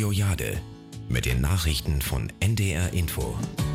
Radio Jade mit den Nachrichten von NDR Info.